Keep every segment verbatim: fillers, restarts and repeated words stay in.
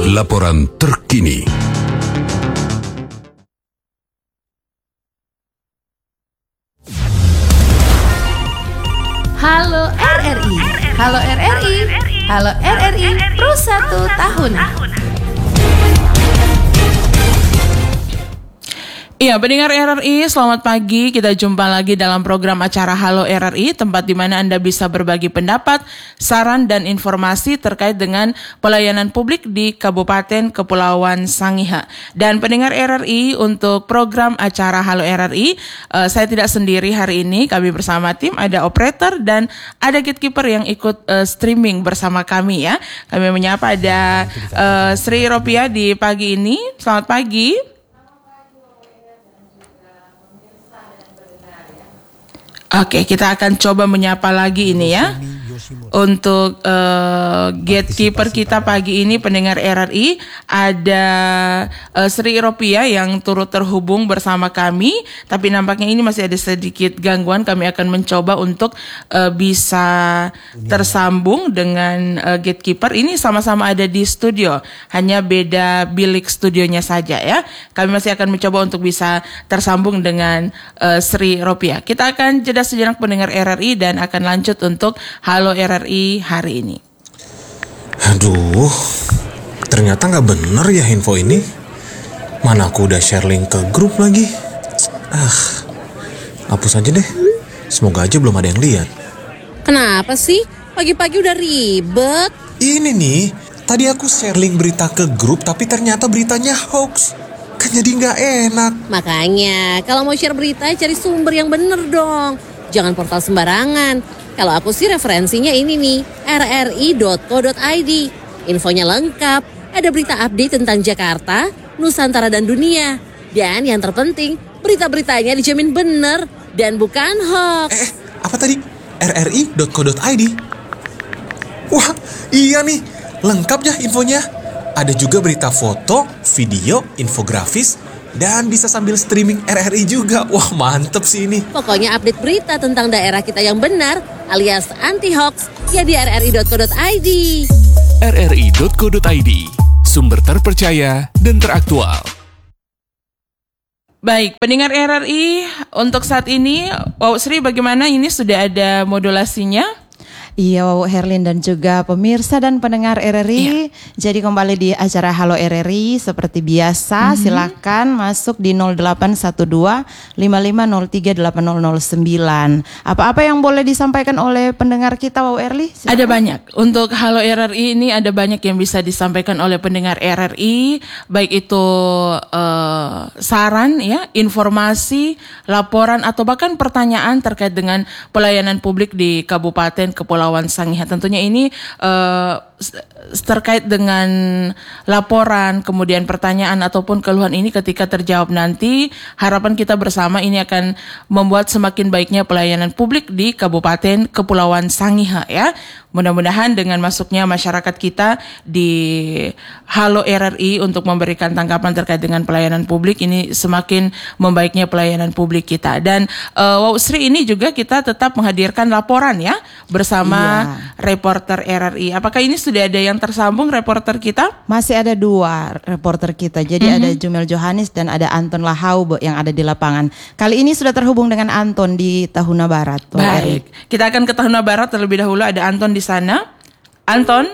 Laporan terkini. Halo R R I, halo R R I, halo R R I Pro satu tahun. Iya, pendengar R R I, selamat pagi. Kita jumpa lagi dalam program acara Halo R R I, tempat di mana Anda bisa berbagi pendapat, saran, dan informasi terkait dengan pelayanan publik di Kabupaten Kepulauan Sangihe. Dan pendengar R R I, untuk program acara Halo R R I, uh, saya tidak sendiri hari ini. Kami bersama tim, ada operator dan ada gatekeeper yang ikut uh, streaming bersama kami ya. Kami menyapa ada uh, Sri Ropia di pagi ini. Selamat pagi. Oke, kita akan coba menyapa lagi ini ya. Untuk uh, gatekeeper kita pagi ini, pendengar R R I, ada uh, Sri Ropia yang turut terhubung bersama kami. Tapi nampaknya ini masih ada sedikit gangguan. Kami akan mencoba untuk uh, bisa tersambung dengan uh, gatekeeper. Ini sama-sama ada di studio, hanya beda bilik studionya saja ya. Kami masih akan mencoba untuk bisa tersambung dengan uh, Sri Ropia. Kita akan jeda sejenak pendengar R R I dan akan lanjut untuk Halo R R I hari ini. Aduh, ternyata nggak bener ya info ini. Mana aku udah share link ke grup lagi. Ah, hapus aja deh. Semoga aja belum ada yang lihat. Kenapa sih? Pagi-pagi udah ribet. Ini nih, tadi aku share link berita ke grup tapi ternyata beritanya hoax. Kan jadi nggak enak. Makanya, kalau mau share berita cari sumber yang bener dong. Jangan portal sembarangan. Kalau aku sih referensinya ini nih, r r i dot co dot i d. Infonya lengkap, ada berita update tentang Jakarta, Nusantara dan dunia. Dan yang terpenting, berita-beritanya dijamin bener dan bukan hoax. Eh, apa tadi? r r i dot co dot i d. Wah, iya nih, lengkap ya infonya. Ada juga berita foto, video, infografis, dan bisa sambil streaming R R I juga. Wah, mantep sih ini. Pokoknya update berita tentang daerah kita yang benar alias anti-hoax ya di r r i dot co dot i d. r r i dot co dot i d, sumber terpercaya dan teraktual. Baik, pendengar R R I, untuk saat ini, Wow Sri bagaimana ini sudah ada modulasinya? Iya, Herlin dan juga pemirsa dan pendengar R R I. Iya. Jadi kembali di acara Halo R R I seperti biasa, mm-hmm. Silakan masuk di nol delapan satu dua lima lima nol tiga delapan nol nol sembilan. Apa-apa yang boleh disampaikan oleh pendengar kita, Wow Erli? Silakan. Ada banyak. Untuk Halo R R I ini ada banyak yang bisa disampaikan oleh pendengar R R I, baik itu uh, saran ya, informasi, laporan atau bahkan pertanyaan terkait dengan pelayanan publik di Kabupaten Kepulauan Sangihe. Tentunya ini uh, terkait dengan laporan, kemudian pertanyaan ataupun keluhan ini ketika terjawab nanti, harapan kita bersama ini akan membuat semakin baiknya pelayanan publik di Kabupaten Kepulauan Sangihe ya. Mudah-mudahan dengan masuknya masyarakat kita di Halo R R I untuk memberikan tanggapan terkait dengan pelayanan publik ini semakin membaiknya pelayanan publik kita. Dan uh, Wow Sri ini juga kita tetap menghadirkan laporan ya bersama iya. reporter R R I. Apakah ini sudah ada yang tersambung reporter kita? Masih ada dua reporter kita. Jadi mm-hmm. ada Jumel Johannes dan ada Anton Lahau yang ada di lapangan. Kali ini sudah terhubung dengan Anton di Tahuna Barat. Baik, kita akan ke Tahuna Barat terlebih dahulu. Ada Anton di sana. Anton?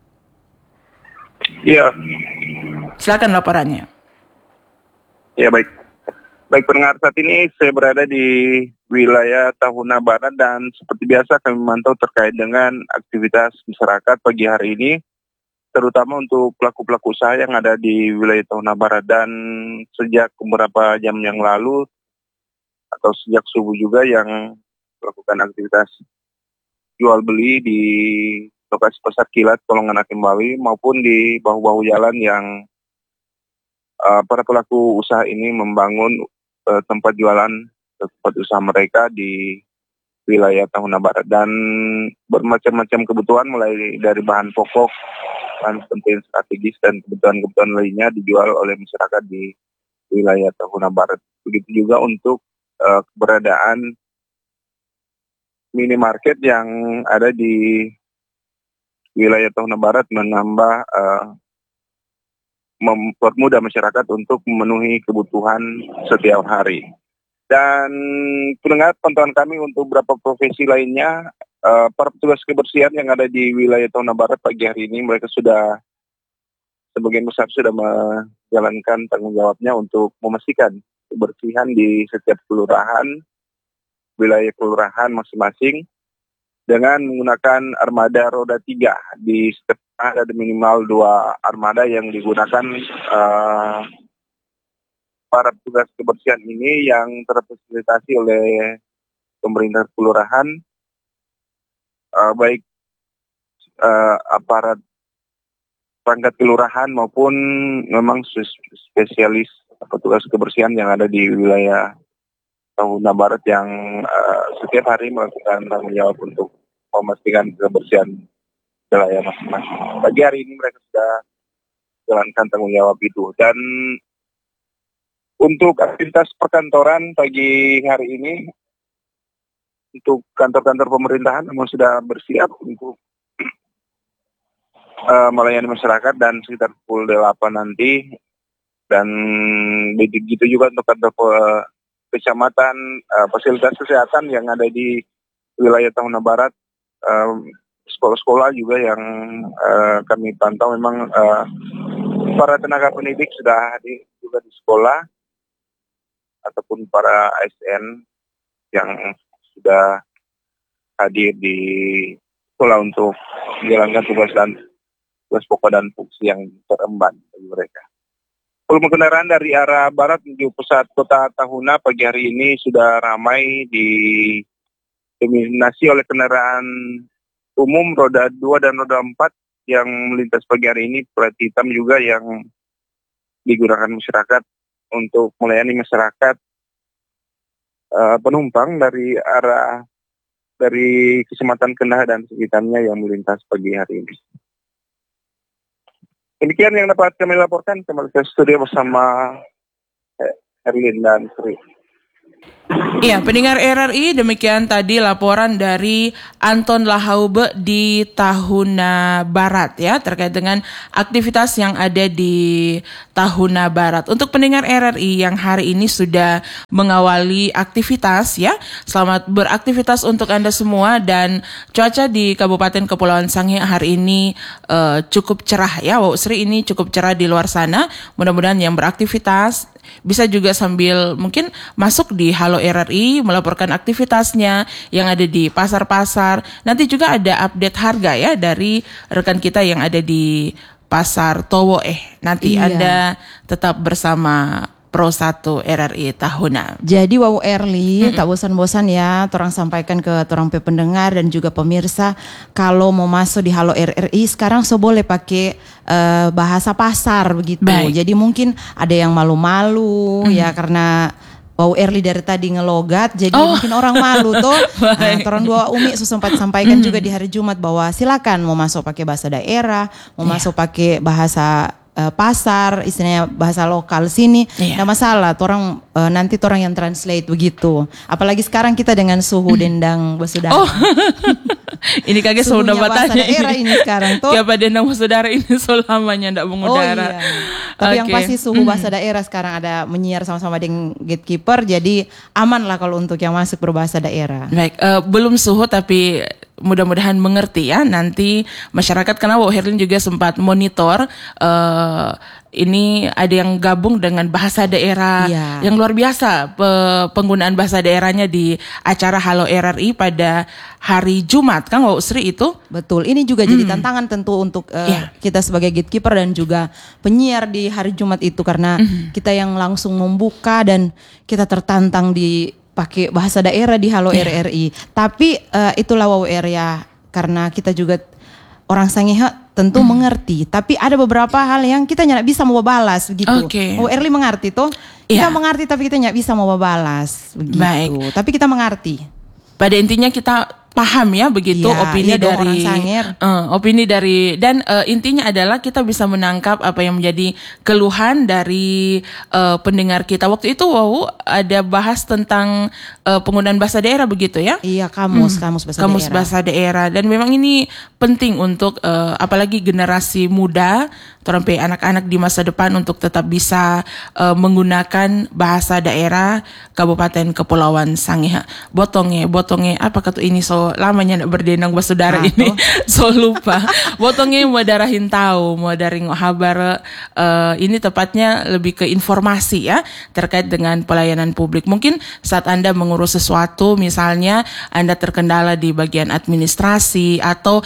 Iya. Silakan laporannya. Ya baik. Baik pendengar, saat ini saya berada di wilayah Tahuna Barat dan seperti biasa kami memantau terkait dengan aktivitas masyarakat pagi hari ini, terutama untuk pelaku-pelaku usaha yang ada di wilayah Tahuna Barat. Dan sejak beberapa jam yang lalu atau sejak subuh juga yang melakukan aktivitas jual beli di lokasi pasar kilat Kolongan Hakim Bali maupun di bahu-bahu jalan yang uh, para pelaku usaha ini membangun uh, tempat jualan, tempat usaha mereka di wilayah Tahuna Barat. Dan bermacam-macam kebutuhan mulai dari bahan pokok, bahan penting strategis dan kebutuhan-kebutuhan lainnya dijual oleh masyarakat di wilayah Tahuna Barat. Begitu juga untuk uh, keberadaan minimarket yang ada di wilayah Tahuna Barat menambah uh, mempermudah masyarakat untuk memenuhi kebutuhan setiap hari. Dan pendengar, pantauan kami untuk beberapa profesi lainnya, uh, para petugas kebersihan yang ada di wilayah Tahuna Barat pagi hari ini, mereka sudah sebagian besar sudah menjalankan tanggung jawabnya untuk memastikan kebersihan di setiap kelurahan, wilayah kelurahan masing-masing, dengan menggunakan armada roda tiga. Di setiap ada minimal dua armada yang digunakan uh, para petugas kebersihan ini yang terfasilitasi oleh pemerintah kelurahan, uh, baik uh, aparat perangkat kelurahan maupun memang spesialis petugas kebersihan yang ada di wilayah Tahuna Barat yang uh, setiap hari melakukan tanggung jawab untuk memastikan kebersihan wilayah masing-masing. Pagi hari ini mereka sudah jalankan tanggung jawab itu. Dan untuk aktivitas perkantoran pagi hari ini, untuk kantor-kantor pemerintahan memang sudah bersiap untuk uh, melayani masyarakat dan sekitar pukul delapan nanti. Dan begitu juga untuk kantor uh, kecamatan, uh, fasilitas kesehatan yang ada di wilayah Tahuna Barat, uh, sekolah-sekolah juga yang uh, kami pantau memang uh, para tenaga pendidik sudah hadir juga di sekolah ataupun para A S N yang sudah hadir di sekolah untuk menjalankan tugas dan tugas pokok dan fungsi yang teremban bagi mereka. Volume kendaraan dari arah barat menuju pusat kota Tahuna pagi hari ini sudah ramai, didominasi oleh kendaraan umum roda dua dan roda empat yang melintas pagi hari ini. Plat hitam juga yang digunakan masyarakat untuk melayani masyarakat uh, penumpang dari arah dari Kecamatan Kendah dan sekitarnya yang melintas pagi hari ini. Demikian yang dapat kami laporkan, kembali ke studio bersama Herlin dan Sri. Iya, pendengar R R I, demikian tadi laporan dari Anton Lahaube di Tahuna Barat ya, terkait dengan aktivitas yang ada di Tahuna Barat. Untuk pendengar R R I yang hari ini sudah mengawali aktivitas ya, selamat beraktivitas untuk Anda semua. Dan cuaca di Kabupaten Kepulauan Sangihe hari ini uh, cukup cerah ya, Wow Sri, ini cukup cerah di luar sana. Mudah-mudahan yang beraktivitas bisa juga sambil mungkin masuk di Halo R R I melaporkan aktivitasnya yang ada di pasar-pasar. Nanti juga ada update harga ya dari rekan kita yang ada di Pasar Towo. Eh nanti iya. Anda tetap bersama Pro satu R R I Tahuna. Jadi Wow Erli, mm-mm. tak bosan-bosan ya torang sampaikan ke torang pe pendengar dan juga pemirsa, kalau mau masuk di Halo R R I sekarang so boleh pakai uh, bahasa pasar begitu. Baik. Jadi mungkin ada yang malu-malu mm. ya karena Wow Erli dari tadi ngelogat, jadi oh. mungkin orang malu tuh. Nah, torang dua Umi so sempat sampaikan mm. juga di hari Jumat bahwa silakan mau masuk pakai bahasa daerah, mau yeah. masuk pakai bahasa Uh, pasar, istilahnya bahasa lokal sini, yeah. Nggak masalah. Torang uh, nanti torang yang translate begitu. Apalagi sekarang kita dengan suhu dendang bersaudara. Oh. Ini kaget sudah batanya daerah ini. ini sekarang tuh. Siapa dendang bersaudara ini selamanya ndak mengudara. Oh, iya. Tapi okay. yang pasti suhu bahasa daerah sekarang ada menyiar sama-sama dengan gatekeeper, jadi aman lah kalau untuk yang masuk berbahasa daerah. Baik, uh, belum suhu tapi mudah-mudahan mengerti ya nanti masyarakat, karena Wow Herlin juga sempat monitor uh, ini ada yang gabung dengan bahasa daerah ya. Yang luar biasa pe- penggunaan bahasa daerahnya di acara Halo R R I pada hari Jumat kan Wow Sri itu. Betul, ini juga hmm. jadi tantangan tentu untuk uh, ya. kita sebagai gatekeeper dan juga penyiar di hari Jumat itu, karena hmm. kita yang langsung membuka dan kita tertantang di pakai bahasa daerah di Halo yeah. R R I. Tapi uh, itulah Wow R ya, karena kita juga orang Sangihe tentu mm. mengerti. Tapi ada beberapa hal yang kita nggak bisa mau balas begitu. Okay. Wow R mengerti tuh. Yeah. Kita mengerti tapi kita nggak bisa mau balas begitu. Baik. Tapi kita mengerti. Pada intinya kita paham ya begitu ya, opini iya dari uh, opini dari dan uh, intinya adalah kita bisa menangkap apa yang menjadi keluhan dari uh, pendengar kita. Waktu itu Wow ada bahas tentang uh, penggunaan bahasa daerah begitu ya? Iya, kamus hmm. kamus bahasa kamus daerah. bahasa daerah, dan memang ini penting untuk uh, apalagi generasi muda torang pe anak-anak di masa depan untuk tetap bisa uh, menggunakan bahasa daerah Kabupaten Kepulauan Sangihe. Botonge, botonge apa kata ini so lamanya nak berdenang basudara Nah, ini so lupa. Botonge mau darahin tahu, mau dari ngohabar uh, ini tepatnya lebih ke informasi ya terkait dengan pelayanan publik. Mungkin saat Anda mengurus sesuatu, misalnya Anda terkendala di bagian administrasi atau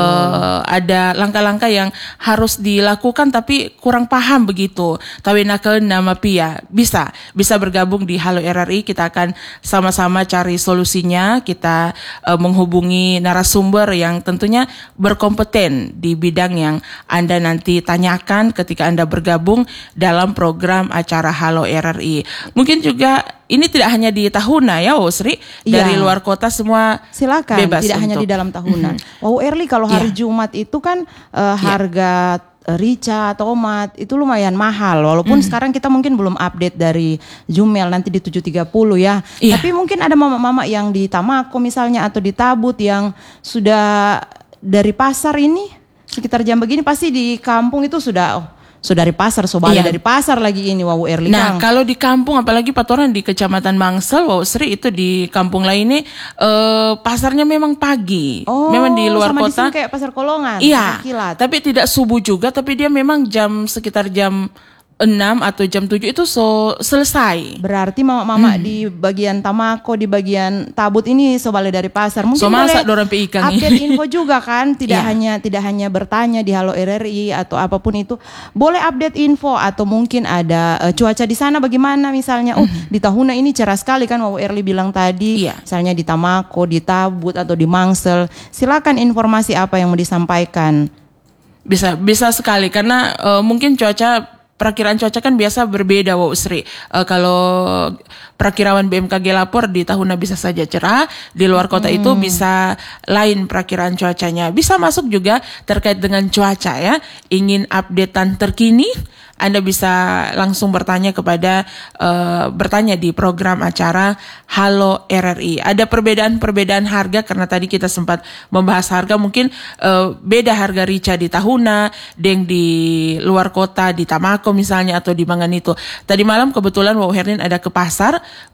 uh, ada langkah-langkah yang harus dilakukan tapi kurang paham begitu. Tawinake nama Pia bisa bisa bergabung di Halo R R I. Kita akan sama-sama cari solusinya. Kita uh, menghubungi narasumber yang tentunya berkompeten di bidang yang Anda nanti tanyakan ketika Anda bergabung dalam program acara Halo R R I. Mungkin juga ini tidak hanya di Tahuna ya, Oh Sri, dari Iya. luar kota semua Silakan, bebas tidak hanya untuk- di dalam tahunan. Mhm. Wow, Erli kalau hari Iya. Jumat itu kan eh, harga eh, rica, tomat itu lumayan mahal. Walaupun sekarang kita mungkin belum update dari Jumel nanti di tujuh tiga puluh ya. Iya. Tapi mungkin ada mama-mama yang di Tamako misalnya atau di Tabut yang sudah dari pasar ini sekitar jam begini pasti di kampung itu sudah oh, sudah dari pasar, so balik Iya. dari pasar lagi ini wow Erli Nah, Kang. kalau di kampung, apalagi patoran di Kecamatan Mangsel, wow Sri, itu di kampung lainnya eh, pasarnya memang pagi, Oh, memang di luar sama di kota. sini kayak pasar Kolongan, Iya, pasar Kilat. tapi tidak subuh juga, tapi dia memang jam sekitar jam enam atau jam tujuh itu so selesai. Berarti mama-mama Hmm. di bagian Tamako, di bagian Tabut ini sobale dari pasar. Mungkin So masak boleh dorang pe ikan update ini. info juga kan, tidak Iya. hanya tidak hanya bertanya di Halo R R I atau apapun itu. Boleh update info atau mungkin ada eh, cuaca di sana bagaimana misalnya. Oh, di Tahuna ini cerah sekali kan Wow Erli bilang tadi. Iya. Misalnya di Tamako, di Tabut atau di Mangsel. Silakan informasi apa yang mau disampaikan. Bisa bisa sekali karena eh, mungkin cuaca perakiraan cuaca kan biasa berbeda, Wow Sri. Eh, kalau perakiraan B M K G lapor di Tahuna bisa saja cerah, di luar kota itu bisa lain perakiraan cuacanya. Bisa masuk juga terkait dengan cuaca ya. Ingin updatean terkini, Anda bisa langsung bertanya kepada eh, bertanya di program acara Halo R R I. Ada perbedaan-perbedaan harga karena tadi kita sempat membahas harga, mungkin eh, beda harga rica di Tahuna, deng di luar kota di Tamako misalnya atau di Manganito. Tadi malam kebetulan Wow Herlin ada ke pasar